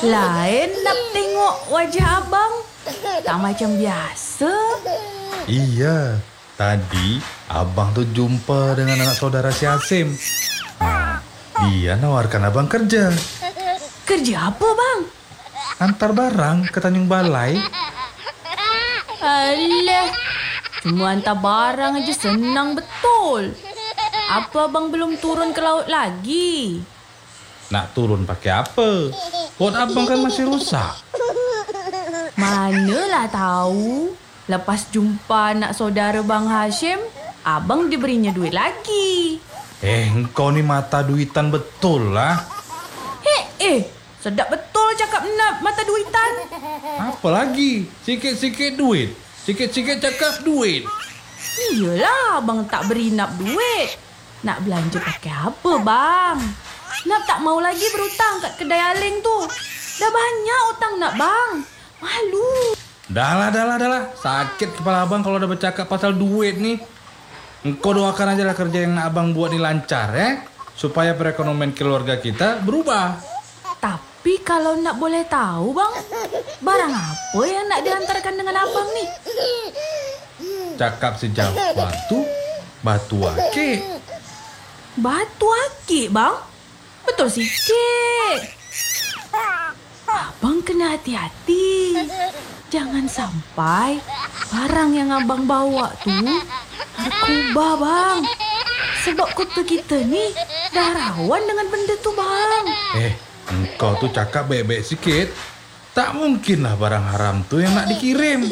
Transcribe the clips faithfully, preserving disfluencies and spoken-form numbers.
Lain nak tengok wajah abang. Tak macam biasa. Iya, tadi abang tuh jumpa dengan anak saudara si Hasim. Nah, dia nawarkan abang kerja. Kerja apa bang? Antar barang ke Tanjung Balai. Alah, cuma hantar barang aja senang betul. Apa abang belum turun ke laut lagi? Nak turun pakai apa? Bot abang kan masih rusak. Manalah tahu. Lepas jumpa anak saudara Bang Hashim, abang diberinya duit lagi. Eh, engkau ni mata duitan betul lah. Eh, eh, sedap betul cakap nak mata duitan. Apa lagi? Sikit-sikit duit. Sikit-sikit cakap duit. Iyalah, abang tak beri nak duit. Nak belanja pakai apa bang? Nak tak mau lagi berutang kat kedai Aling tu. Dah banyak utang nak bang. Malu. Dah lah, dah lah, dah lah. Sakit kepala abang kalau udah bercakap pasal duit nih. Engkau doakan aja lah kerja yang nak abang buat ni lancar ya. Supaya perekonomian keluarga kita berubah. Tapi kalau nak boleh tahu bang, barang apa yang nak dihantarkan dengan abang ni? Cakap si Jafar tu batu akik. Batu akik bang? Betul sikit. Abang kena hati-hati. Jangan sampai barang yang abang bawa tu narkoba bang. Sebab kota kita ni dah rawan dengan benda tu bang. Eh, engkau tu cakap baik-baik sikit. Tak mungkinlah barang haram tu yang nak dikirim.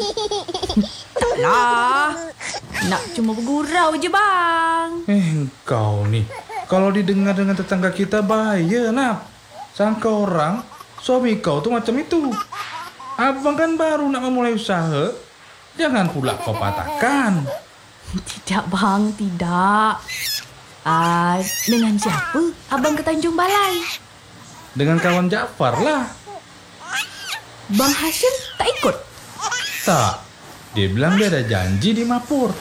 Taklah. Nak cuma bergurau je bang. Eh, engkau ni. Kalau didengar dengan tetangga kita bahaya nak. Sangka orang suami kau tu macam itu. Abang kan baru nak memulai usaha. Jangan pula kau patahkan. Tidak bang, tidak. Ah, dengan siapa abang ke Tanjung Balai? Dengan kawan Jafar lah. Bang Hashim tak ikut? Tak. Dia bilang dia ada janji di Mapur.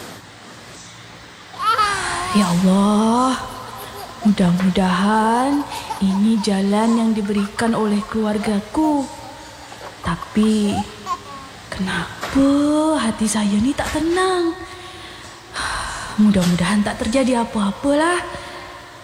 Ya Allah. Mudah-mudahan ini jalan yang diberikan oleh keluargaku. Tapi kenapa hati saya ni tak tenang? Mudah-mudahan tak terjadi apa-apalah.